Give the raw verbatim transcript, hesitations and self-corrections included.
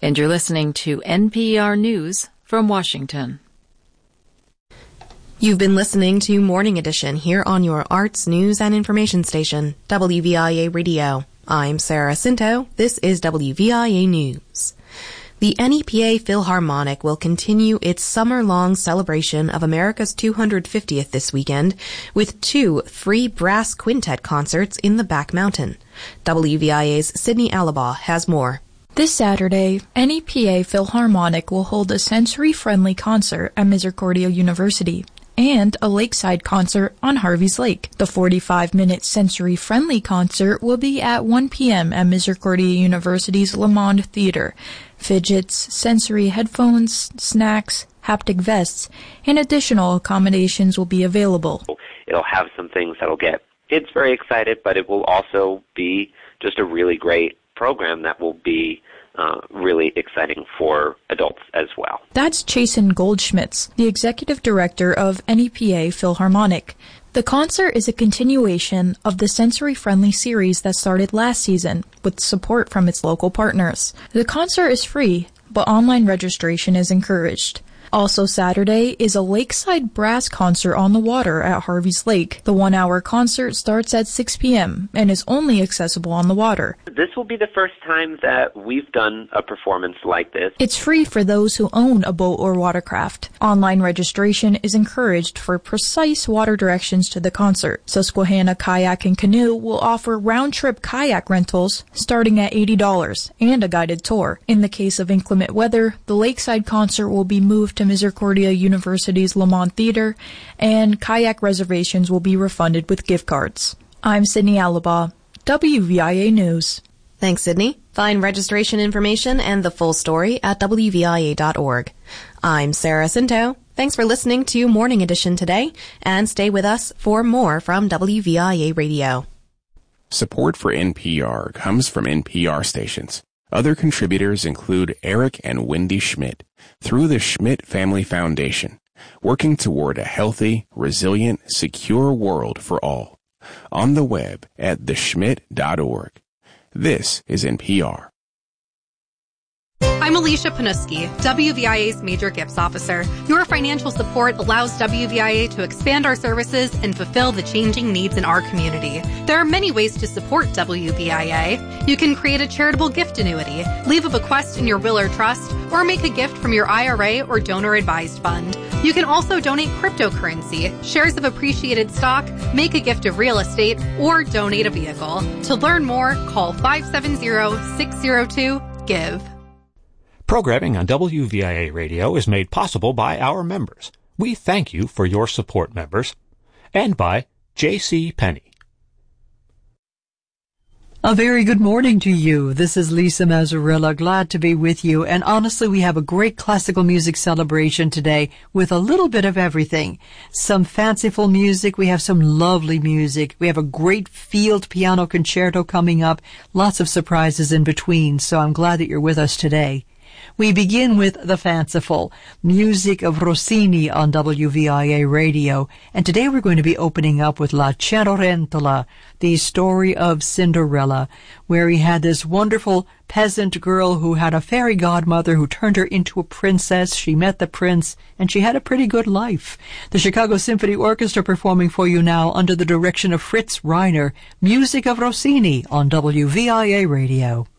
And you're listening to N P R News from Washington. You've been listening to Morning Edition here on your arts, news, and information station, W V I A Radio. I'm Sarah Cinto. This is W V I A News. The N E P A Philharmonic will continue its summer-long celebration of America's two hundred fiftieth this weekend with two free brass quintet concerts in the Back Mountain. W V I A's Sydney Alabaugh has more. This Saturday, N E P A Philharmonic will hold a sensory-friendly concert at Misericordia University and a lakeside concert on Harvey's Lake. The forty-five minute sensory-friendly concert will be at one p.m. at Misericordia University's Lamond Theater. Fidgets, sensory headphones, snacks, haptic vests, and additional accommodations will be available. It'll have some things that'll get kids very excited, but it will also be just a really great program that will be Uh, really exciting for adults as well. That's Chasen Goldschmitz, the executive director of N E P A Philharmonic. The concert is a continuation of the sensory-friendly series that started last season, with support from its local partners. The concert is free, but online registration is encouraged. Also Saturday is a lakeside brass concert on the water at Harvey's Lake. The one-hour concert starts at six p.m. and is only accessible on the water. This will be the first time that we've done a performance like this. It's free for those who own a boat or watercraft. Online registration is encouraged for precise water directions to the concert. Susquehanna Kayak and Canoe will offer round-trip kayak rentals starting at eighty dollars and a guided tour. In the case of inclement weather, the lakeside concert will be moved to Misericordia University's Lamont Theater, and kayak reservations will be refunded with gift cards. I'm Sydney Alabaugh, W V I A News. Thanks, Sydney. Find registration information and the full story at W V I A dot org. I'm Sarah Cinto. Thanks for listening to Morning Edition today, and stay with us for more from W V I A Radio. Support for N P R comes from N P R stations. Other contributors include Eric and Wendy Schmidt through the Schmidt Family Foundation, working toward a healthy, resilient, secure world for all. On the web at the schmidt dot org. This is N P R. I'm Alicia Panuski, W V I A's Major Gifts Officer. Your financial support allows W V I A to expand our services and fulfill the changing needs in our community. There are many ways to support W V I A. You can create a charitable gift annuity, leave a bequest in your will or trust, or make a gift from your I R A or donor-advised fund. You can also donate cryptocurrency, shares of appreciated stock, make a gift of real estate, or donate a vehicle. To learn more, call five seven zero, six zero two, GIVE. Programming on W V I A Radio is made possible by our members. We thank you for your support, members. And by J C. Penney. A very good morning to you. This is Lisa Mazzarella, glad to be with you. And honestly, we have a great classical music celebration today with a little bit of everything. Some fanciful music. We have some lovely music. We have a great field piano concerto coming up. Lots of surprises in between. So I'm glad that you're with us today. We begin with the fanciful music of Rossini on W V I A Radio, and today we're going to be opening up with La Cenerentola, the story of Cinderella, where he had this wonderful peasant girl who had a fairy godmother who turned her into a princess. She met the prince, and she had a pretty good life. The Chicago Symphony Orchestra performing for you now under the direction of Fritz Reiner, music of Rossini on W V I A Radio.